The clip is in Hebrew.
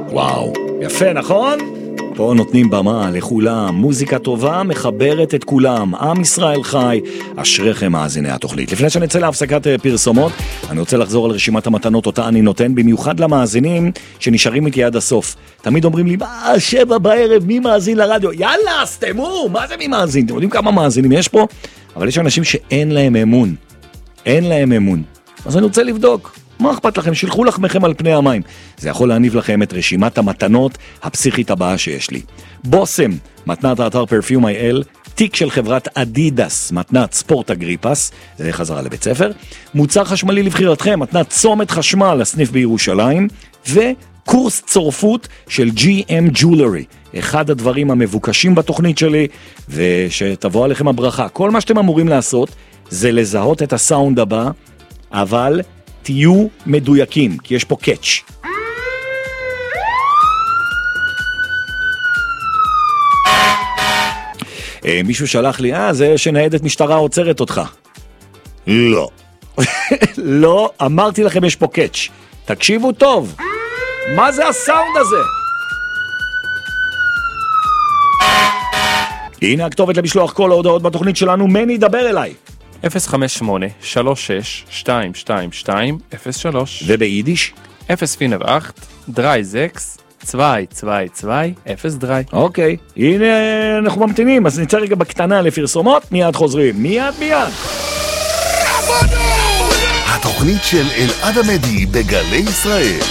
וואו, יפה, נכון? פה נותנים במה לכולם, מוזיקה טובה מחברת את כולם, עם ישראל חי, אשריכם מאזיני התוכנית. לפני שנצא להפסקת פרסומות, אני רוצה לחזור על רשימת המתנות אותה אני נותן, במיוחד למאזינים שנשארים איתי עד הסוף. תמיד אומרים לי, 7 בערב, מי מאזין לרדיו? יאללה, סתמו, מה זה מי מאזין? אתם יודעים כמה מאזינים יש פה? אבל יש אנשים שאין להם אמון. אין להם אמון. אז אני רוצה לבדוק. מה אכפת לכם? שילחו לחמכם על פני המים. זה יכול להניב לכם את רשימת המתנות הפסיכית הבאה שיש לי. בוסם, מתנת האתר פרפיום איי-אל, תיק של חברת אדידס, מתנת ספורט אגריפס, זה חזרה לבית ספר, מוצר חשמלי לבחירתכם, מתנת צומת חשמל לסניף בירושלים, וקורס צורפות של GM Jewelry, אחד הדברים המבוקשים בתוכנית שלי, ושתבוא עליכם הברכה. כל מה שאתם אמורים לעשות, זה לזהות את הסאונד הבא, אבל תהיו מדויקים, כי יש פה קאץ'. מישהו שלח לי, זה שניידת משטרה עוצרת אותך. לא. לא, אמרתי לכם יש פה קאץ'. תקשיבו טוב. מה זה הסאונד הזה? הנה הכתובת למשלוח כל ההודעות בתוכנית שלנו, מני דבר אליי. 058-36-222-03 וביידיש? 048-36-222-0 דרי. אוקיי, הנה אנחנו ממתינים, אז נצא רגע בקטנה לפרסומות, מיד חוזרים, מיד. התוכנית של אלעד עמדי בגלי ישראל.